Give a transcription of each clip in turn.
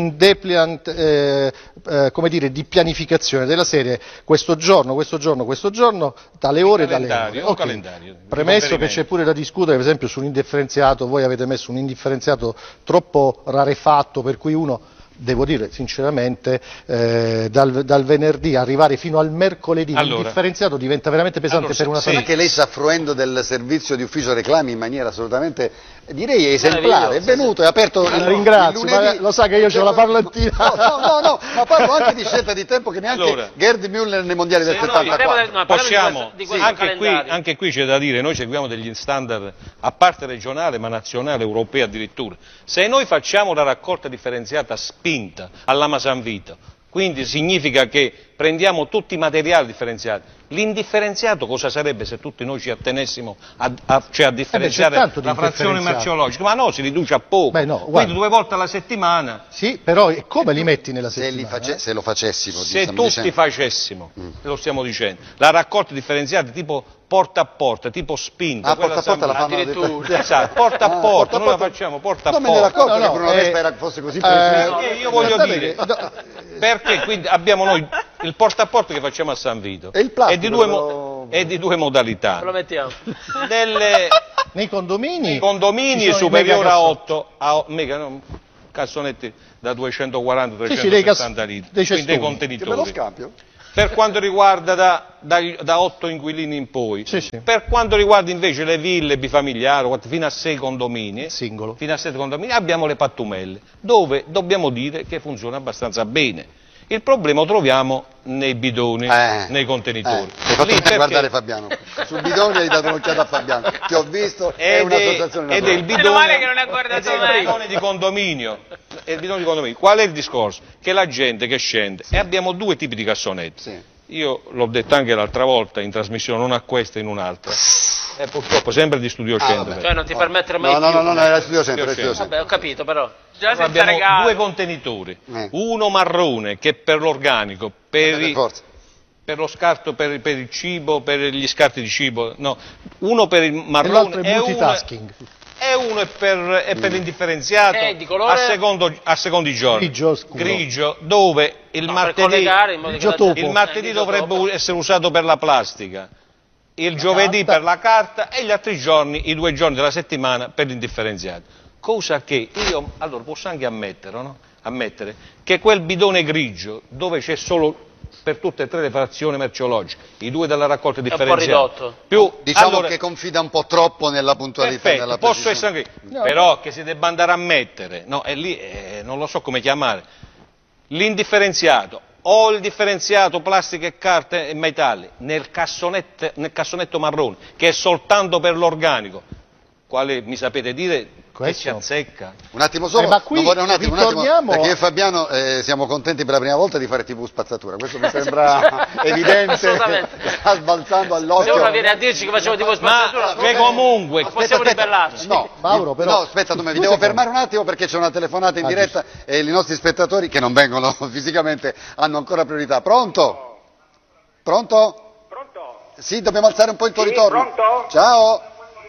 un dépliant come dire, di pianificazione della serie, questo giorno, dalle ore, dalle ore. Un calendario. Premesso che c'è pure da discutere, per esempio, sull'indifferenziato, voi avete messo un indifferenziato troppo rarefatto, per cui uno, devo dire sinceramente, dal venerdì arrivare fino al mercoledì l'indifferenziato diventa veramente pesante per una famiglia. Che lei sta fruendo del servizio di ufficio reclami in maniera assolutamente, direi, esemplare. È venuto, è aperto il ringrazio, lunedì. ma lo sa che io ho la parlantina. No, ma parlo anche di scelta di tempo che neanche Gerd Müller nei mondiali del 74. Possiamo, anche qui c'è da dire, noi seguiamo degli standard a parte regionale ma nazionale, europea addirittura. Se noi facciamo la raccolta differenziata spinta all'Ama San Vito, quindi significa che prendiamo tutti i materiali differenziati. L'indifferenziato cosa sarebbe se tutti noi ci attenessimo a differenziare la frazione merceologica? Ma no, si riduce a poco. Quindi 2 volte alla settimana. Sì, però come li metti nella settimana? Se lo facessimo. Se tutti facessimo, lo stiamo dicendo, la raccolta differenziata tipo porta a porta, tipo spinta. Porta a porta la fanno addirittura. Esatto, porta a porta, noi la facciamo porta a porta. Non me ne racconto che Bruno Vespa fosse così preciso. Io voglio dire, perché quindi abbiamo noi il porta a porta che facciamo a San Vito. E il plastico è di due modalità. Lo mettiamo. Nei condomini superiore a 8 cassonetti da 240-360 litri, quindi dei contenitori. Per quanto riguarda da 8 inquilini in poi, per quanto riguarda invece le ville bifamiliari fino a 6 condomini, abbiamo le pattumelle, dove dobbiamo dire che funziona abbastanza bene. Il problema lo troviamo nei bidoni, nei contenitori. Hai fatto guardare Fabiano. Sul bidone hai dato un'occhiata a Fabiano. Ti ho visto, è un'associazione. Ed è il bidone di condominio. Qual è il discorso? Che la gente che scende, e abbiamo 2 tipi di cassonetti. Io l'ho detto anche l'altra volta in trasmissione, non a questa in un'altra. E purtroppo sempre di Studio Centro. Cioè non ti permettere mai più. No, era Studio Centro. Vabbè, ho capito però. Abbiamo 2 contenitori, uno marrone che è per l'organico, per lo scarto, per il cibo, per gli scarti di cibo, uno per il marrone e l'altro è multitasking. E uno è per l'indifferenziato a secondo i giorni, grigio, dove il martedì dovrebbe essere usato per la plastica, il giovedì per la carta e gli altri giorni, i 2 giorni della settimana per l'indifferenziato. Cosa che io allora posso anche ammettere che quel bidone grigio dove c'è solo per tutte e 3 le frazioni merceologiche, i 2 della raccolta differenziata, diciamo che confida un po' troppo nella puntualità, nella posso essere anche però che si debba andare a mettere, e lì non lo so come chiamare, l'indifferenziato o il differenziato plastica e carta e metalli nel cassonetto marrone che è soltanto per l'organico, quale mi sapete dire che ci azzecca? Un attimo solo, ma qui un attimo, perché io e Fabiano siamo contenti per la prima volta di fare TV spazzatura, questo mi sembra evidente, sta sbalzando all'occhio. Se uno viene a dirci che facciamo TV spazzatura, che comunque possiamo ribellarci. Mauro, però. No, aspetta, mi devo fermare un attimo perché c'è una telefonata in diretta e i nostri spettatori che non vengono fisicamente hanno ancora priorità. Pronto? Pronto? Sì, dobbiamo alzare un po' il tuo ritorno. Pronto? Ciao.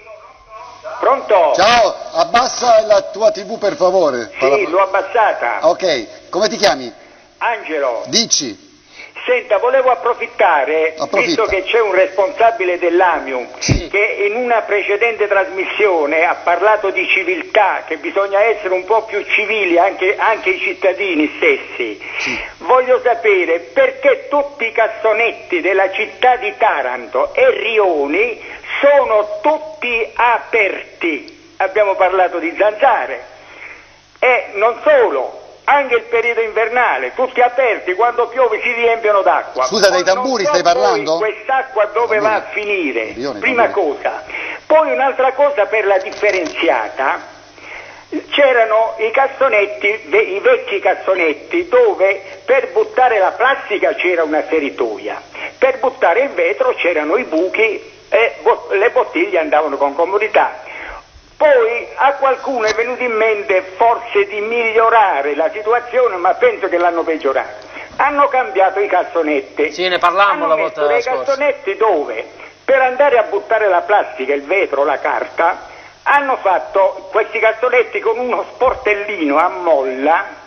Pronto? Ciao, abbassa la tua TV per favore. Sì, l'ho abbassata. Ok, come ti chiami? Angelo. Dici. Senta, volevo approfittare, visto che c'è un responsabile dell'Amium che in una precedente trasmissione ha parlato di civiltà, che bisogna essere un po' più civili anche i cittadini stessi. Voglio sapere perché tutti i cassonetti della città di Taranto e Rioni sono tutti aperti. Abbiamo parlato di zanzare e non solo. Anche il periodo invernale, tutti aperti, quando piove si riempiono d'acqua. Scusa, dei tamburi stai parlando? Quest'acqua dove va a finire? Prima cosa. Poi un'altra cosa per la differenziata, c'erano i cassonetti, i vecchi cassonetti, dove per buttare la plastica c'era una serratoia, per buttare il vetro c'erano i buchi e le bottiglie andavano con comodità. Poi a qualcuno è venuto in mente forse di migliorare la situazione, ma penso che l'hanno peggiorata. Hanno cambiato i cassonetti. Sì, ne parlammo la volta scorsa. Hanno messo dei cassonetti dove per andare a buttare la plastica, il vetro, la carta, hanno fatto questi cassonetti con uno sportellino a molla